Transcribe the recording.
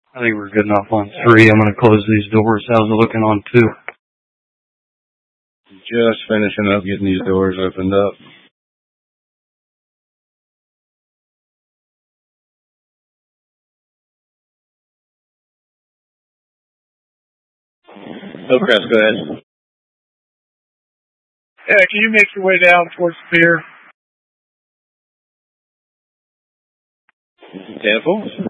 I think we're good enough on 3. I'm going to close these doors. How's it looking on 2? Just finishing up getting these doors opened up. Hillcrest, go ahead. Yeah, can you make your way down towards the pier? 10-4.